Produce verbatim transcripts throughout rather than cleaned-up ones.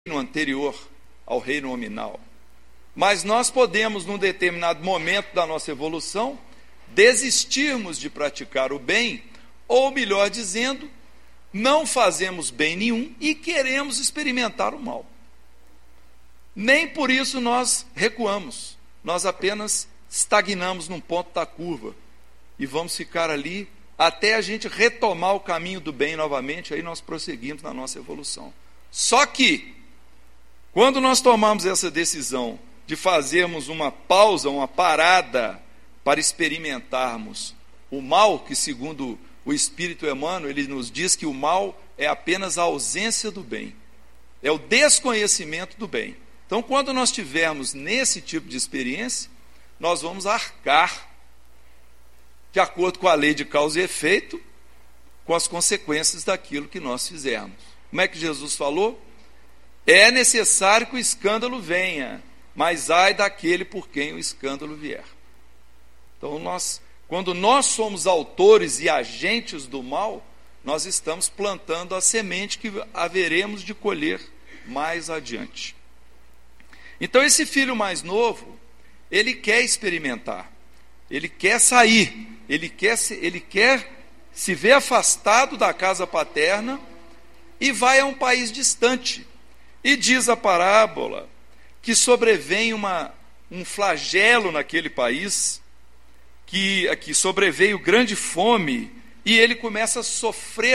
reino anterior ao reino nominal. Mas nós podemos, num determinado momento da nossa evolução, desistirmos de praticar o bem, ou melhor dizendo, não fazemos bem nenhum e queremos experimentar o mal. Nem por isso nós recuamos, nós apenas estagnamos num ponto da curva e vamos ficar ali até a gente retomar o caminho do bem novamente, aí nós prosseguimos na nossa evolução. Só que, quando nós tomamos essa decisão de fazermos uma pausa, uma parada para experimentarmos o mal, que segundo o Espírito Emmanuel, ele nos diz que o mal é apenas a ausência do bem, é o desconhecimento do bem. Então, quando nós tivermos nesse tipo de experiência, nós vamos arcar, de acordo com a lei de causa e efeito, com as consequências daquilo que nós fizermos. Como é que Jesus falou? É necessário que o escândalo venha, mas ai daquele por quem o escândalo vier. Então, nós, quando nós somos autores e agentes do mal, nós estamos plantando a semente que haveremos de colher mais adiante. Então, esse filho mais novo, ele quer experimentar, ele quer sair, ele quer se, ele quer se ver afastado da casa paterna e vai a um país distante. E diz a parábola que sobrevém uma, um flagelo naquele país, que, que sobreveio grande fome, e ele começa a sofrer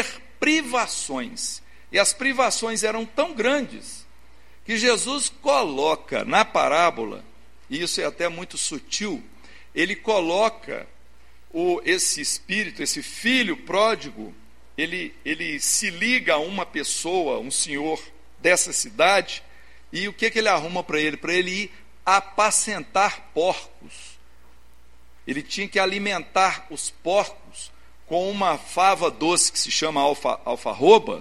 privações. E as privações eram tão grandes que Jesus coloca na parábola, e isso é até muito sutil, ele coloca o, esse espírito, esse filho pródigo, ele, ele se liga a uma pessoa, um senhor dessa cidade, e o que, que ele arruma para ele? Para ele ir apacentar porcos. Ele tinha que alimentar os porcos com uma fava doce que se chama alfa, alfarroba,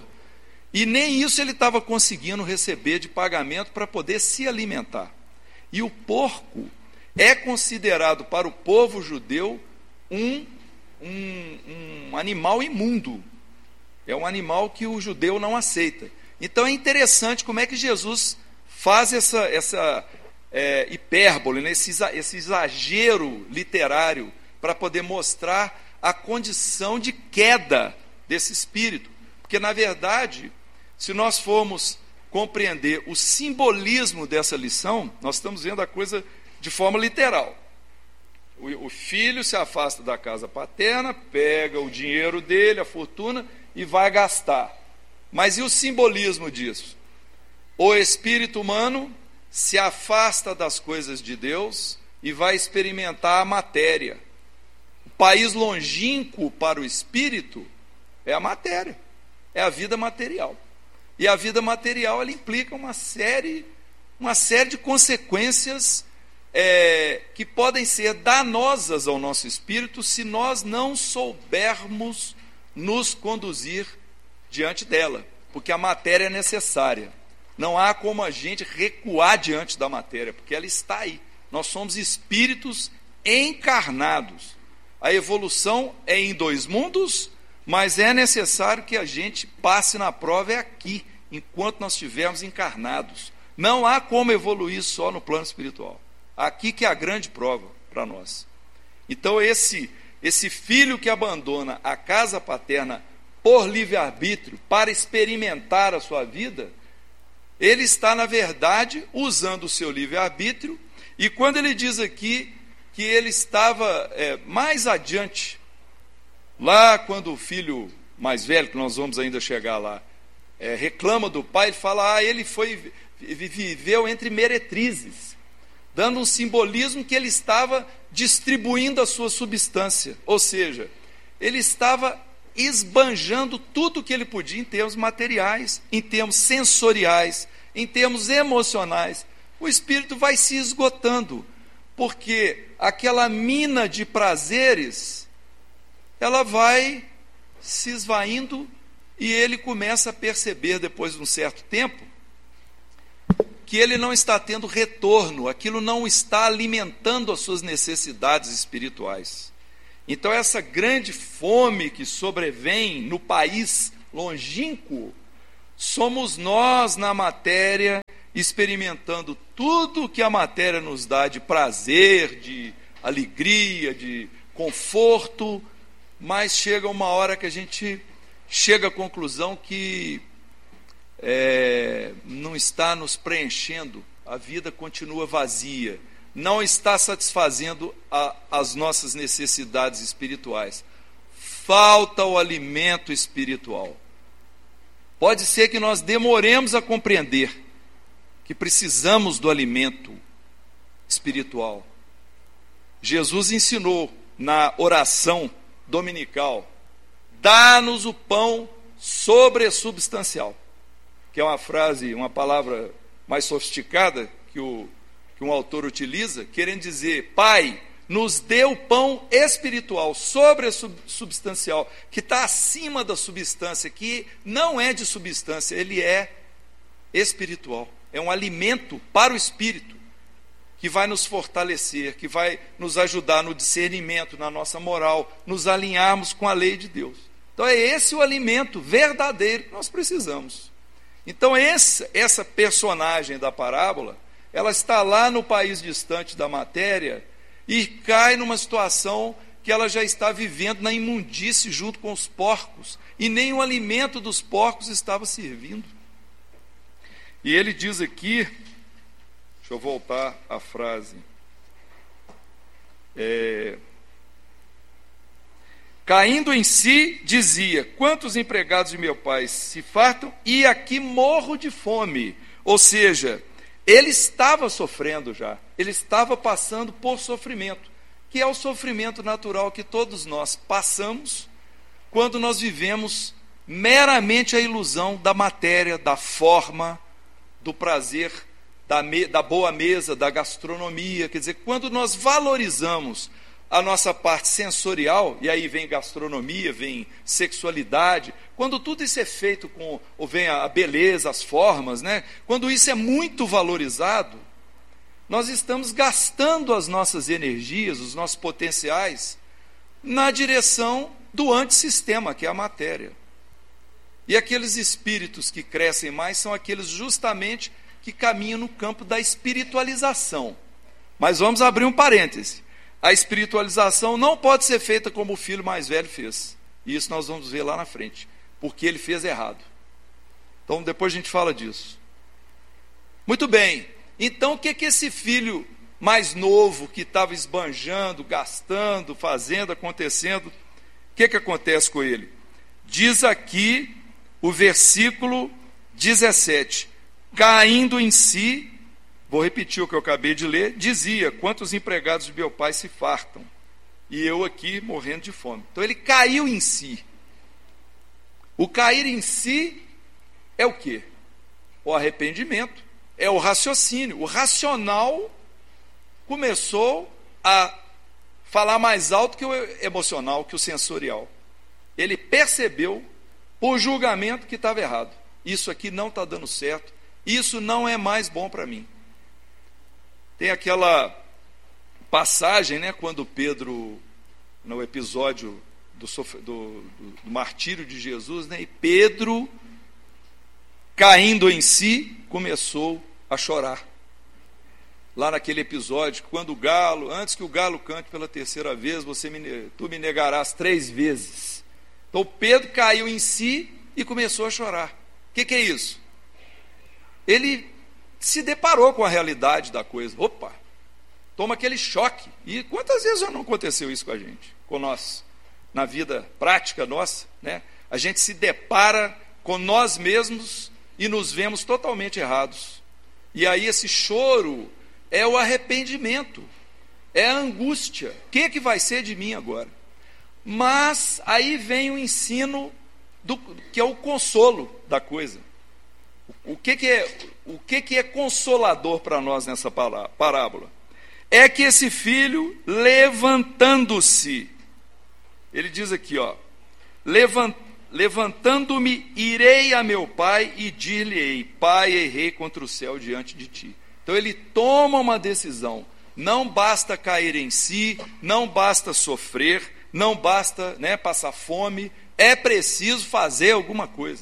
e nem isso ele estava conseguindo receber de pagamento para poder se alimentar. E o porco é considerado para o povo judeu um, um, um animal imundo. É um animal que o judeu não aceita. Então é interessante como é que Jesus faz essa, essa é, hipérbole, né, esse, esse exagero literário para poder mostrar a condição de queda desse espírito. Porque, na verdade, se nós formos compreender o simbolismo dessa lição, nós estamos vendo a coisa de forma literal. O, o filho se afasta da casa paterna, pega o dinheiro dele, a fortuna, e vai gastar. Mas e o simbolismo disso? O espírito humano se afasta das coisas de Deus e vai experimentar a matéria. O país longínquo para o espírito é a matéria, é a vida material. E a vida material ela implica uma série, uma série de consequências é, que podem ser danosas ao nosso espírito se nós não soubermos nos conduzir diante dela, porque a matéria é necessária. Não há como a gente recuar diante da matéria, porque ela está aí. Nós somos espíritos encarnados. A evolução é em dois mundos, mas é necessário que a gente passe na prova é aqui, enquanto nós estivermos encarnados. Não há como evoluir só no plano espiritual. Aqui que é a grande prova para nós. Então esse, esse filho que abandona a casa paterna por livre-arbítrio, para experimentar a sua vida, ele está, na verdade, usando o seu livre-arbítrio, e quando ele diz aqui que ele estava é, mais adiante, lá quando o filho mais velho, que nós vamos ainda chegar lá, é, reclama do pai, ele fala, ah, ele foi, viveu entre meretrizes, dando um simbolismo que ele estava distribuindo a sua substância, ou seja, ele estava esbanjando tudo o que ele podia em termos materiais, em termos sensoriais, em termos emocionais. O espírito vai se esgotando, porque aquela mina de prazeres, ela vai se esvaindo e ele começa a perceber, depois de um certo tempo, que ele não está tendo retorno, aquilo não está alimentando as suas necessidades espirituais. Então essa grande fome que sobrevém no país longínquo somos nós na matéria, experimentando tudo que a matéria nos dá de prazer, de alegria, de conforto, mas chega uma hora que a gente chega à conclusão que é, não está nos preenchendo, a vida continua vazia, não está satisfazendo a, as nossas necessidades espirituais. Falta o alimento espiritual. Pode ser que nós demoremos a compreender que precisamos do alimento espiritual. Jesus ensinou na oração dominical: dá-nos o pão sobresubstancial, que é uma frase, uma palavra mais sofisticada que, o, que um autor utiliza, querendo dizer: Pai, nos dê o pão espiritual, sobresubstancial, que está acima da substância, que não é de substância, ele é espiritual. É um alimento para o espírito, que vai nos fortalecer, que vai nos ajudar no discernimento, na nossa moral, nos alinharmos com a lei de Deus. Então é esse o alimento verdadeiro que nós precisamos. Então essa, essa personagem da parábola, ela está lá no país distante da matéria e cai numa situação que ela já está vivendo na imundície junto com os porcos, e nem o alimento dos porcos estava servindo. E ele diz aqui, deixa eu voltar à frase, é, caindo em si, dizia: quantos empregados de meu pai se fartam e aqui morro de fome. Ou seja, ele estava sofrendo já, ele estava passando por sofrimento, que é o sofrimento natural que todos nós passamos quando nós vivemos meramente a ilusão da matéria, da forma, do prazer, da, me, da boa mesa, da gastronomia. Quer dizer, quando nós valorizamos a nossa parte sensorial, e aí vem gastronomia, vem sexualidade, quando tudo isso é feito com, ou vem a beleza, as formas, né? Quando isso é muito valorizado, nós estamos gastando as nossas energias, os nossos potenciais, na direção do antissistema, que é a matéria. E aqueles espíritos que crescem mais são aqueles justamente que caminham no campo da espiritualização. Mas vamos abrir um parêntese. A espiritualização não pode ser feita como o filho mais velho fez. E isso nós vamos ver lá na frente, porque ele fez errado. Então depois a gente fala disso. Muito bem, então o que que esse filho mais novo, que estava esbanjando, gastando, fazendo, acontecendo, o que que acontece com ele? Diz aqui o versículo dezessete: caindo em si, vou repetir o que eu acabei de ler, dizia: quantos empregados de meu pai se fartam, e eu aqui morrendo de fome. Então ele caiu em si. O cair em si é o quê? O arrependimento, é o raciocínio. O racional começou a falar mais alto que o emocional, que o sensorial. Ele percebeu, por julgamento, que estava errado. Isso aqui não está dando certo, isso não é mais bom para mim. Tem aquela passagem, né, quando Pedro, no episódio do, do, do, do martírio de Jesus, né, e Pedro, caindo em si, começou a chorar. Lá naquele episódio, quando o galo, antes que o galo cante pela terceira vez, você me, tu me negarás três vezes. Então Pedro caiu em si e começou a chorar. O que, que é isso? Ele se deparou com a realidade da coisa. Opa, toma aquele choque. E quantas vezes já não aconteceu isso com a gente, com nós, na vida prática nossa, né? A gente se depara com nós mesmos e nos vemos totalmente errados. E aí esse choro é o arrependimento, é a angústia. O que, que vai ser de mim agora? Mas aí vem o ensino, do, que é o consolo da coisa. O que, que, é, o que, que é consolador para nós nessa parábola? É que esse filho, levantando-se, ele diz aqui, ó, levant, levantando-me, irei a meu pai e dir-lhe-ei: Pai, errei contra o céu diante de ti. Então ele toma uma decisão. Não basta cair em si, não basta sofrer, não basta, né, passar fome, é preciso fazer alguma coisa.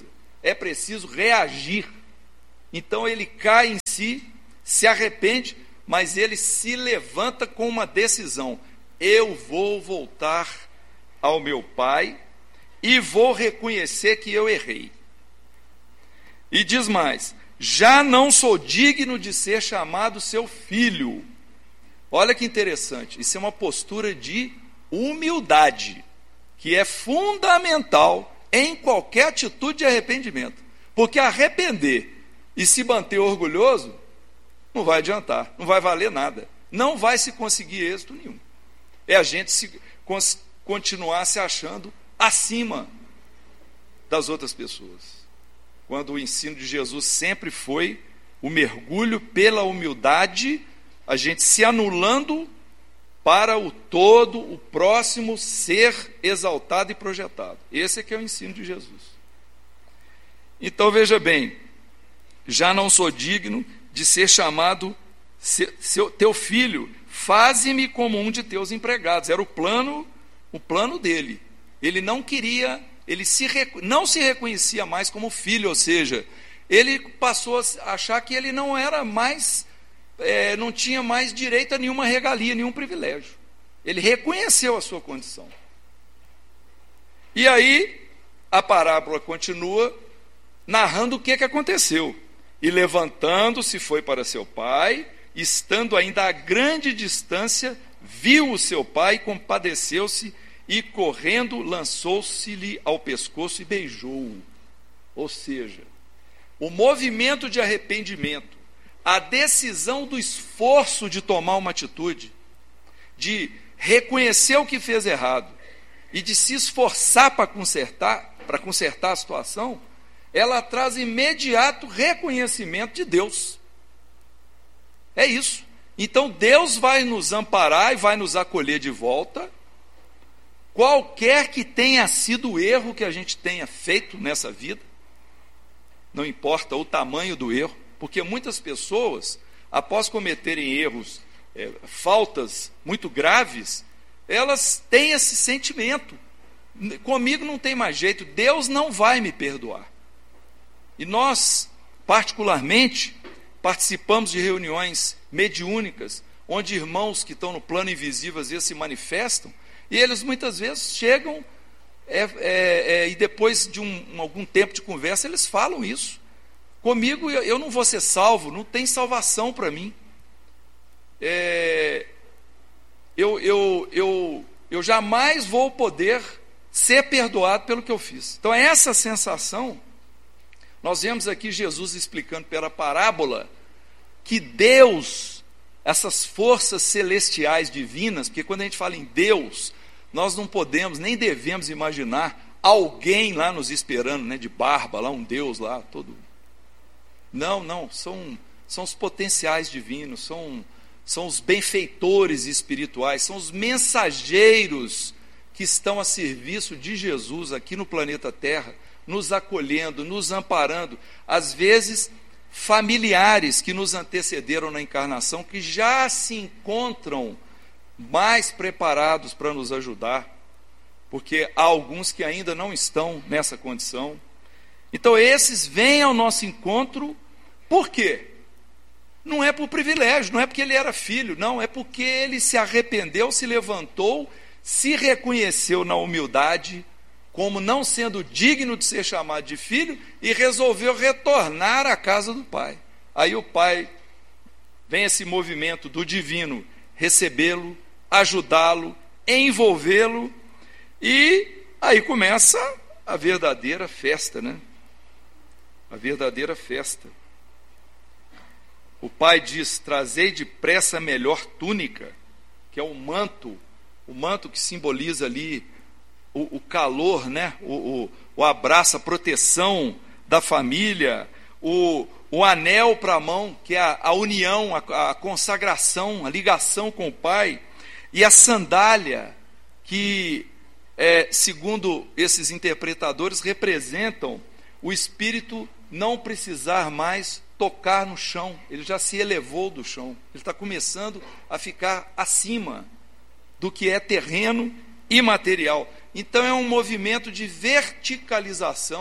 é preciso reagir. Então ele cai em si, se arrepende, mas ele se levanta com uma decisão: eu vou voltar ao meu pai e vou reconhecer que eu errei. E diz mais: já não sou digno de ser chamado seu filho. Olha que interessante, isso é uma postura de humildade, que é fundamental em qualquer atitude de arrependimento. Porque arrepender e se manter orgulhoso não vai adiantar, não vai valer nada, não vai se conseguir êxito nenhum. É a gente se, continuar se achando acima das outras pessoas, quando o ensino de Jesus sempre foi o mergulho pela humildade, a gente se anulando para o todo, o próximo ser exaltado e projetado. Esse é que é o ensino de Jesus. Então veja bem, já não sou digno de ser chamado seu, teu filho, faze-me como um de teus empregados. Era o plano, o plano dele. Ele não queria, ele se, não se reconhecia mais como filho, ou seja, ele passou a achar que ele não era mais, é, não tinha mais direito a nenhuma regalia, nenhum privilégio. Ele reconheceu a sua condição. E aí, a parábola continua narrando o que, que aconteceu. E levantando-se foi para seu pai, estando ainda a grande distância, viu o seu pai, compadeceu-se e correndo lançou-se-lhe ao pescoço e beijou-o. Ou seja, o movimento de arrependimento, a decisão do esforço de tomar uma atitude, de reconhecer o que fez errado e de se esforçar para consertar, para consertar a situação, ela traz imediato reconhecimento de Deus. É isso. Então Deus vai nos amparar e vai nos acolher de volta, qualquer que tenha sido o erro que a gente tenha feito nessa vida, não importa o tamanho do erro, porque muitas pessoas, após cometerem erros, é, faltas muito graves, elas têm esse sentimento: comigo não tem mais jeito, Deus não vai me perdoar. E nós, particularmente, participamos de reuniões mediúnicas, onde irmãos que estão no plano invisível às vezes se manifestam, e eles muitas vezes chegam, é, é, é, e depois de um, algum tempo de conversa, eles falam isso. Comigo eu, eu não vou ser salvo, não tem salvação para mim. É, eu, eu, eu, eu jamais vou poder ser perdoado pelo que eu fiz. Então essa sensação, nós vemos aqui Jesus explicando pela parábola que Deus, essas forças celestiais divinas, porque quando a gente fala em Deus, nós não podemos, nem devemos imaginar alguém lá nos esperando, né, de barba, lá um Deus lá, todo... Não, não, são, são os potenciais divinos, são, são os benfeitores espirituais, são os mensageiros que estão a serviço de Jesus aqui no planeta Terra, nos acolhendo, nos amparando, às vezes familiares que nos antecederam na encarnação, que já se encontram mais preparados para nos ajudar, porque há alguns que ainda não estão nessa condição. Então esses vêm ao nosso encontro, por quê? Não é por privilégio, não é porque ele era filho, não, é porque ele se arrependeu, se levantou, se reconheceu na humildade, como não sendo digno de ser chamado de filho, e resolveu retornar à casa do pai. Aí o pai, vem esse movimento do divino, recebê-lo, ajudá-lo, envolvê-lo, e aí começa a verdadeira festa, né? A verdadeira festa. O pai diz: trazei depressa a melhor túnica, que é o manto, o manto que simboliza ali o, o calor, né? o, o, o abraço, a proteção da família, o, o anel para a mão, que é a, a união, a, a consagração, a ligação com o pai, e a sandália, que, é, segundo esses interpretadores, representam o espírito não precisar mais tocar no chão, ele já se elevou do chão, ele está começando a ficar acima do que é terreno e material. Então é um movimento de verticalização,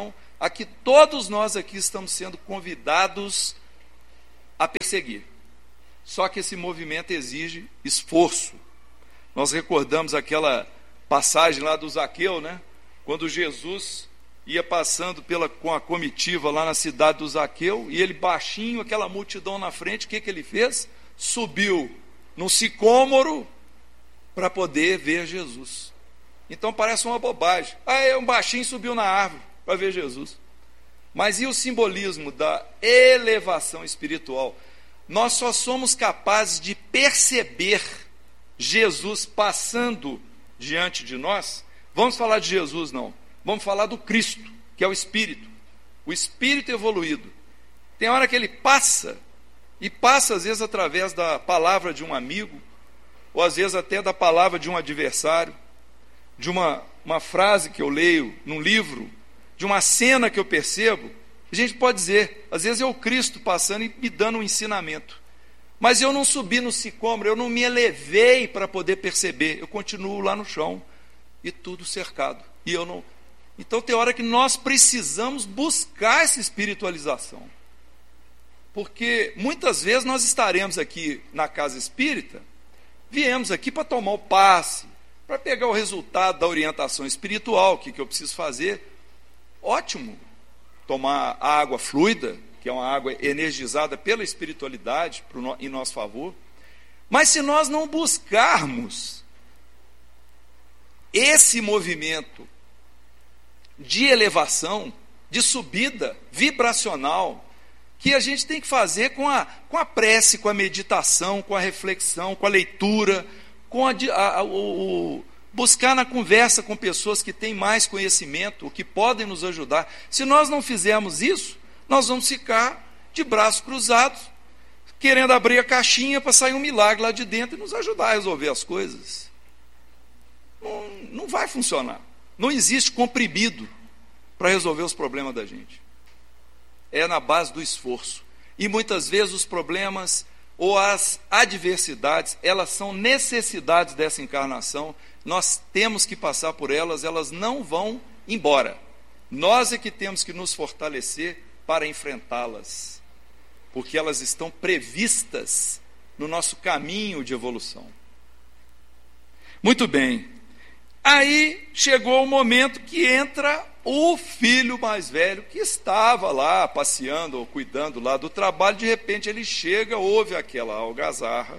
a que todos nós aqui estamos sendo convidados a perseguir. Só que esse movimento exige esforço. Nós recordamos aquela passagem lá do Zaqueu, né? Quando Jesus ia passando pela, com a comitiva lá na cidade do Zaqueu, e ele baixinho, aquela multidão na frente, o que, que ele fez? Subiu num sicômoro para poder ver Jesus. Então parece uma bobagem. Ah, um baixinho subiu na árvore para ver Jesus. Mas e o simbolismo da elevação espiritual? Nós só somos capazes de perceber Jesus passando diante de nós. Vamos falar de Jesus, não. Vamos falar do Cristo, que é o Espírito. O Espírito evoluído. Tem hora que ele passa, e passa às vezes através da palavra de um amigo, ou às vezes até da palavra de um adversário, de uma, uma frase que eu leio num livro, de uma cena que eu percebo. A gente pode dizer, às vezes é o Cristo passando e me dando um ensinamento. Mas eu não subi no sicômoro, eu não me elevei para poder perceber. Eu continuo lá no chão, e tudo cercado. E eu não... Então tem hora que nós precisamos buscar essa espiritualização. Porque muitas vezes nós estaremos aqui na casa espírita, viemos aqui para tomar o passe, para pegar o resultado da orientação espiritual, o que, que eu preciso fazer. Ótimo, tomar água fluida, que é uma água energizada pela espiritualidade, pro, em nosso favor. Mas se nós não buscarmos esse movimento de elevação, de subida vibracional, que a gente tem que fazer com a, com a prece, com a meditação, com a reflexão, com a leitura, com a, a, a, o, buscar na conversa com pessoas que têm mais conhecimento, que podem nos ajudar. Se nós não fizermos isso, nós vamos ficar de braços cruzados, querendo abrir a caixinha para sair um milagre lá de dentro e nos ajudar a resolver as coisas. Não, não vai funcionar. Não existe comprimido para resolver os problemas da gente. É na base do esforço. E muitas vezes os problemas ou as adversidades, elas são necessidades dessa encarnação. Nós temos que passar por elas, elas não vão embora. Nós é que temos que nos fortalecer para enfrentá-las, porque elas estão previstas no nosso caminho de evolução. Muito bem. Aí chegou o momento que entra o filho mais velho, que estava lá passeando ou cuidando lá do trabalho. De repente ele chega, ouve aquela algazarra,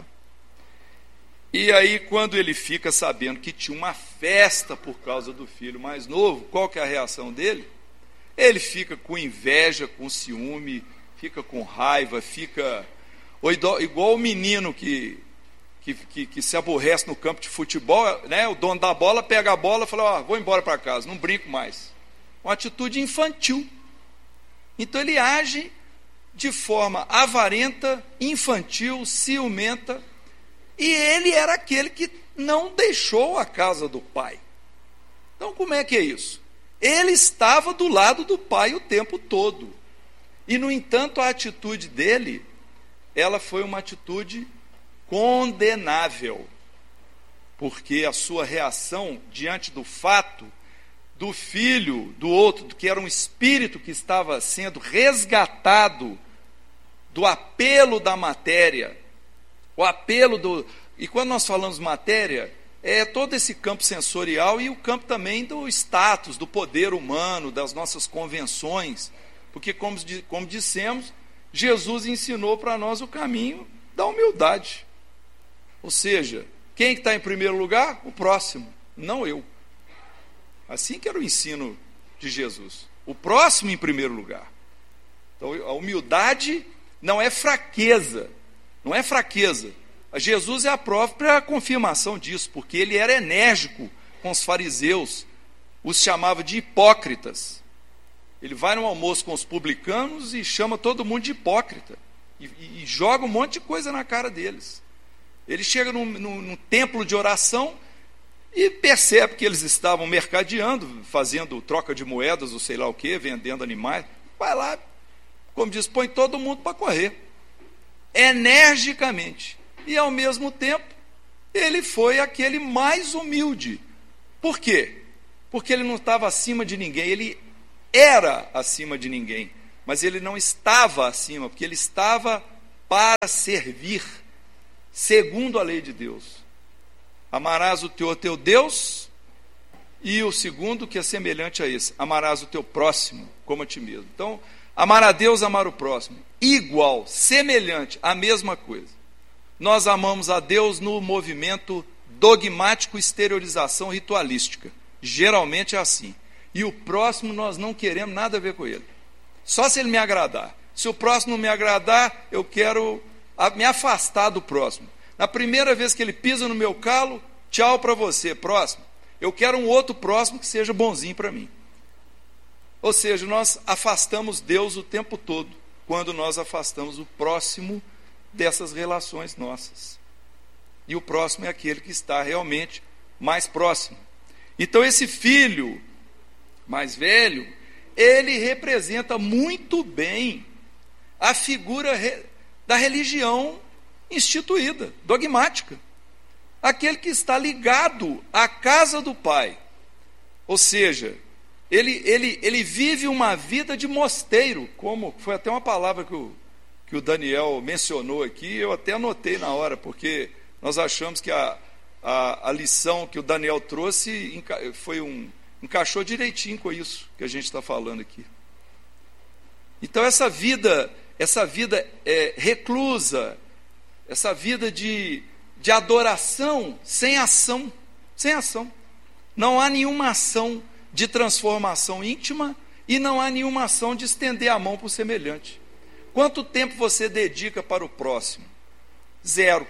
e aí quando ele fica sabendo que tinha uma festa por causa do filho mais novo, qual que é a reação dele? Ele fica com inveja, com ciúme, fica com raiva, fica igual o menino que Que, que, que se aborrece no campo de futebol, né? O dono da bola pega a bola e fala, oh, vou embora para casa, não brinco mais. Uma atitude infantil. Então ele age de forma avarenta, infantil, ciumenta, e ele era aquele que não deixou a casa do pai. Então como é que é isso? Ele estava do lado do pai o tempo todo, e no entanto a atitude dele, ela foi uma atitude condenável, porque a sua reação diante do fato do filho do outro, que era um espírito que estava sendo resgatado do apelo da matéria, o apelo do... E quando nós falamos matéria, é todo esse campo sensorial e o campo também do status, do poder humano, das nossas convenções, porque como, como dissemos, Jesus ensinou para nós o caminho da humildade. Ou seja, quem está em primeiro lugar? O próximo, não eu. Assim que era o ensino de Jesus. O próximo em primeiro lugar. Então, a humildade não é fraqueza. Não é fraqueza. Jesus é a própria confirmação disso, porque ele era enérgico com os fariseus, os chamava de hipócritas. Ele vai no almoço com os publicanos e chama todo mundo de hipócrita. E, e, e joga um monte de coisa na cara deles. Ele chega num, num, num templo de oração e percebe que eles estavam mercadeando, fazendo troca de moedas, ou sei lá o que, vendendo animais. Vai lá, como diz, põe todo mundo para correr, energicamente. E ao mesmo tempo, ele foi aquele mais humilde. Por quê? Porque ele não estava acima de ninguém, ele era acima de ninguém, mas ele não estava acima, porque ele estava para servir, segundo a lei de Deus. Amarás o teu, teu Deus, e o segundo, que é semelhante a esse, amarás o teu próximo como a ti mesmo. Então, amar a Deus, amar o próximo, igual, semelhante, a mesma coisa. Nós amamos a Deus no movimento dogmático, exteriorização ritualística. Geralmente é assim. E o próximo nós não queremos nada a ver com ele. Só se ele me agradar. Se o próximo não me agradar, eu quero me afastar do próximo. Na primeira vez que ele pisa no meu calo, tchau para você, próximo. Eu quero um outro próximo que seja bonzinho para mim. Ou seja, nós afastamos Deus o tempo todo, quando nós afastamos o próximo dessas relações nossas. E o próximo é aquele que está realmente mais próximo. Então esse filho mais velho, ele representa muito bem a figura da religião instituída, dogmática. Aquele que está ligado à casa do Pai. Ou seja, ele, ele, ele vive uma vida de mosteiro, como foi até uma palavra que o, que o Daniel mencionou aqui, eu até anotei na hora, porque nós achamos que a, a, a lição que o Daniel trouxe foi um, encaixou direitinho com isso que a gente está falando aqui. Então essa vida, essa vida é, reclusa, essa vida de, de adoração sem ação, sem ação. Não há nenhuma ação de transformação íntima e não há nenhuma ação de estender a mão para o semelhante. Quanto tempo você dedica para o próximo? Zero.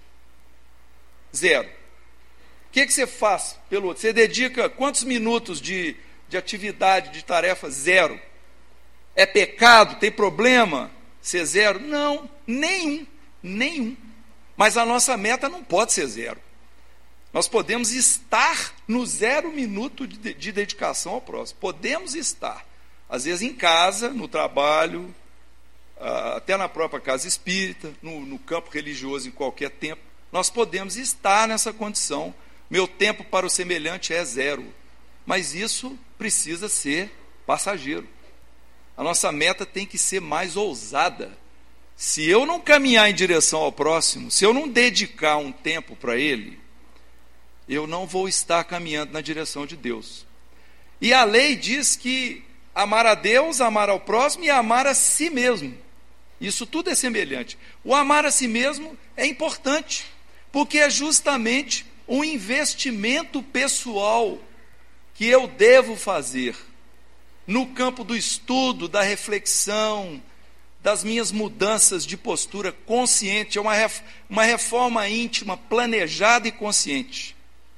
Zero. O que, que você faz pelo outro? Você dedica quantos minutos de, de atividade, de tarefa? Zero. É pecado? Tem problema? Ser zero? Não, nenhum, nenhum. Mas a nossa meta não pode ser zero. Nós podemos estar no zero minuto de, de dedicação ao próximo. Podemos estar. Às vezes em casa, no trabalho, até na própria casa espírita, no, no campo religioso, em qualquer tempo. Nós podemos estar nessa condição. Meu tempo para o semelhante é zero. Mas isso precisa ser passageiro. A nossa meta tem que ser mais ousada. Se eu não caminhar em direção ao próximo, se eu não dedicar um tempo para ele, eu não vou estar caminhando na direção de Deus. E a lei diz que amar a Deus, amar ao próximo e amar a si mesmo. Isso tudo é semelhante. O amar a si mesmo é importante, porque é justamente um investimento pessoal que eu devo fazer no campo do estudo, da reflexão, das minhas mudanças de postura consciente. É uma, ref, uma reforma íntima, planejada e consciente.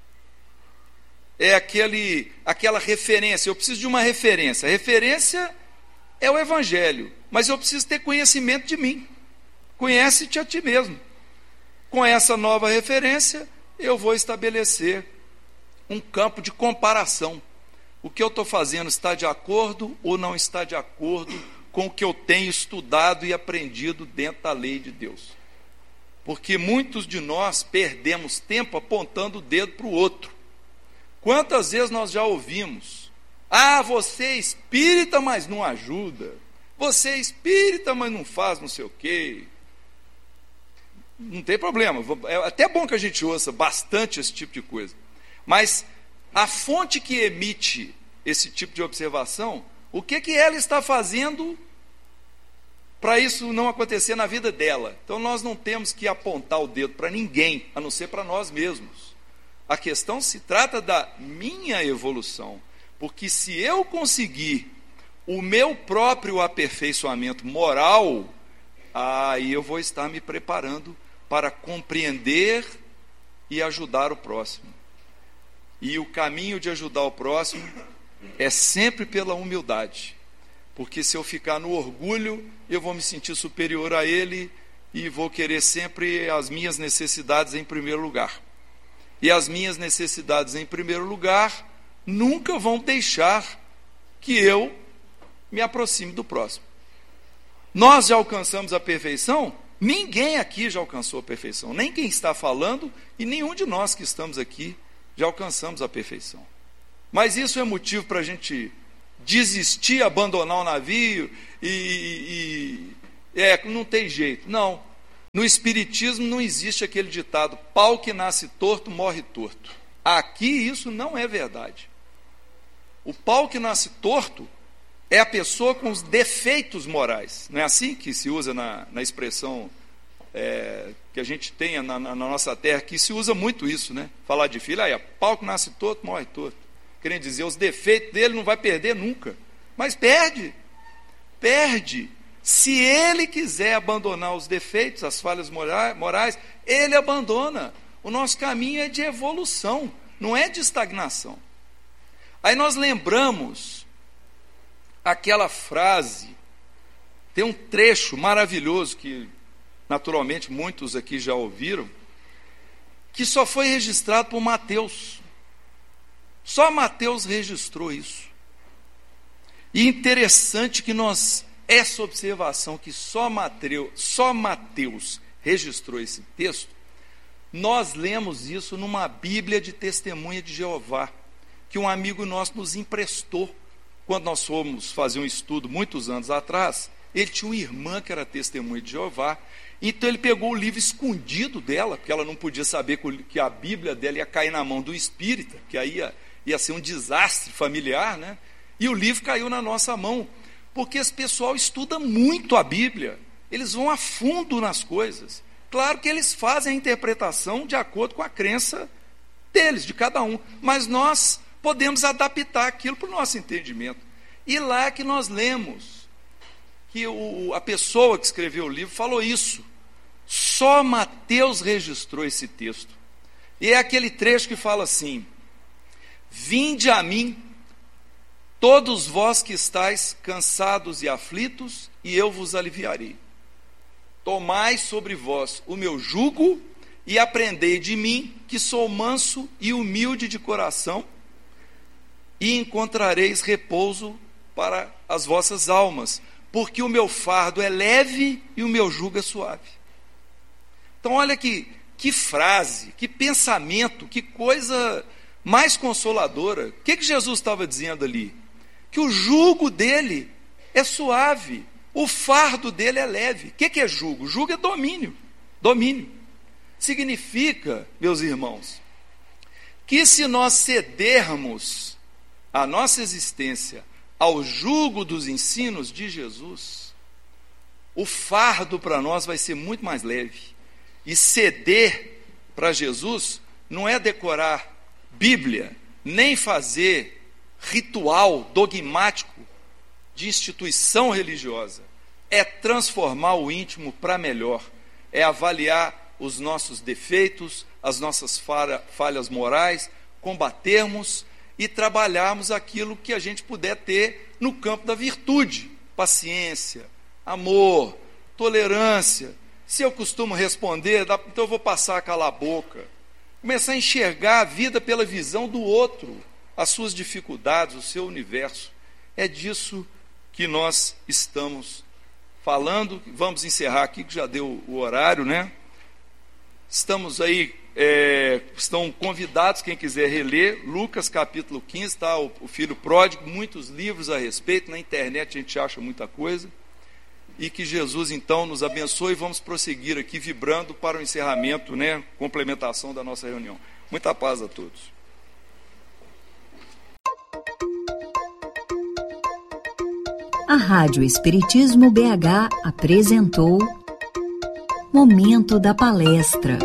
É aquele, aquela referência. Eu preciso de uma referência. A referência é o Evangelho, mas eu preciso ter conhecimento de mim. Conhece-te a ti mesmo. Com essa nova referência, eu vou estabelecer um campo de comparação. O que eu estou fazendo está de acordo ou não está de acordo com o que eu tenho estudado e aprendido dentro da lei de Deus? Porque muitos de nós perdemos tempo apontando o dedo para o outro. Quantas vezes nós já ouvimos: ah, você é espírita, mas não ajuda. Você é espírita, mas não faz não sei o quê. Não tem problema. É até bom que a gente ouça bastante esse tipo de coisa. Mas a fonte que emite esse tipo de observação, o que, que ela está fazendo para isso não acontecer na vida dela? Então nós não temos que apontar o dedo para ninguém, a não ser para nós mesmos. A questão se trata da minha evolução, porque se eu conseguir o meu próprio aperfeiçoamento moral, aí eu vou estar me preparando para compreender e ajudar o próximo. E o caminho de ajudar o próximo é sempre pela humildade, porque se eu ficar no orgulho, eu vou me sentir superior a ele e vou querer sempre as minhas necessidades em primeiro lugar. E as minhas necessidades em primeiro lugar nunca vão deixar que eu me aproxime do próximo. Nós já alcançamos a perfeição? Ninguém aqui já alcançou a perfeição, nem quem está falando e nenhum de nós que estamos aqui já alcançamos a perfeição. Mas isso é motivo para a gente desistir, abandonar o navio e, e é, não tem jeito. Não, no Espiritismo não existe aquele ditado: pau que nasce torto, morre torto. Aqui isso não é verdade. O pau que nasce torto é a pessoa com os defeitos morais. Não é assim que se usa na, na expressão é, que a gente tem na, na, na nossa terra, que se usa muito isso, né? Falar de filho, aí, pau que nasce torto, morre torto. Querendo dizer, os defeitos dele não vai perder nunca. Mas perde, perde. Se ele quiser abandonar os defeitos, as falhas morais, ele abandona. O nosso caminho é de evolução, não é de estagnação. Aí nós lembramos aquela frase, tem um trecho maravilhoso que naturalmente muitos aqui já ouviram, que só foi registrado por Mateus. Só Mateus registrou isso. E interessante que nós, essa observação que só Mateus, só Mateus registrou esse texto, nós lemos isso numa Bíblia de Testemunha de Jeová, que um amigo nosso nos emprestou. Quando nós fomos fazer um estudo muitos anos atrás, ele tinha uma irmã que era testemunha de Jeová, então ele pegou o livro escondido dela, porque ela não podia saber que a Bíblia dela ia cair na mão do espírita, que aí ia, ia ser um desastre familiar, né? E o livro caiu na nossa mão, porque esse pessoal estuda muito a Bíblia, eles vão a fundo nas coisas. Claro que eles fazem a interpretação de acordo com a crença deles, de cada um, mas nós podemos adaptar aquilo para o nosso entendimento. E lá que nós lemos que o, a pessoa que escreveu o livro falou isso. Só Mateus registrou esse texto. E é aquele trecho que fala assim: vinde a mim, todos vós que estáis cansados e aflitos, e eu vos aliviarei. Tomai sobre vós o meu jugo e aprendei de mim, que sou manso e humilde de coração, e encontrareis repouso para as vossas almas, porque o meu fardo é leve e o meu jugo é suave. Então olha que, que frase, que pensamento, que coisa mais consoladora. O que, que Jesus estava dizendo ali? Que o jugo dele é suave, o fardo dele é leve. O que, que é jugo? Jugo é domínio. Domínio. Significa, meus irmãos, que se nós cedermos a nossa existência ao jugo dos ensinos de Jesus, o fardo para nós vai ser muito mais leve. E ceder para Jesus não é decorar Bíblia, nem fazer ritual dogmático de instituição religiosa. É transformar o íntimo para melhor, é avaliar os nossos defeitos, as nossas falhas morais, combatermos e trabalharmos aquilo que a gente puder ter no campo da virtude, paciência, amor, tolerância. Se eu costumo responder, então eu vou passar a calar a boca, começar a enxergar a vida pela visão do outro, as suas dificuldades, o seu universo. É disso que nós estamos falando. Vamos encerrar aqui, que já deu o horário, né? Estamos aí, é, estão convidados, quem quiser reler, Lucas capítulo quinze, está o, o filho pródigo, muitos livros a respeito, na internet a gente acha muita coisa, e que Jesus então nos abençoe, e vamos prosseguir aqui vibrando para o encerramento, né, complementação da nossa reunião. Muita paz a todos. A Rádio Espiritismo B H apresentou Momento da Palestra.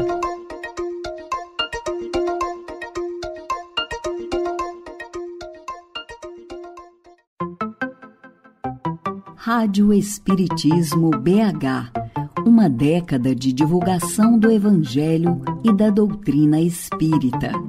Rádio Espiritismo B H, uma década de divulgação do Evangelho e da doutrina espírita.